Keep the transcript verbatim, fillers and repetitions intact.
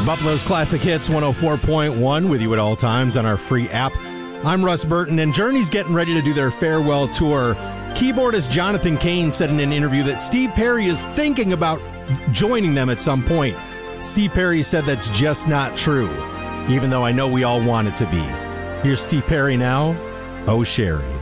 Buffalo's Classic Hits one oh four point one with you at all times on our free app. I'm Russ Burton, and Journey's getting ready to do their farewell tour. Keyboardist Jonathan Cain said in an interview that Steve Perry is thinking about joining them at some point. Steve Perry said that's just not true, even though I know we all want it to be. Here's Steve Perry now. Oh, Sherry.